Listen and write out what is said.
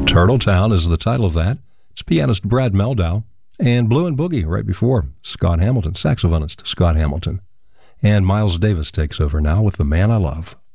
Turtle Town is the title of that. It's pianist Brad Mehldau, and Blue and Boogie right before Scott Hamilton, saxophonist Scott Hamilton. And Miles Davis takes over now with The Man I Love.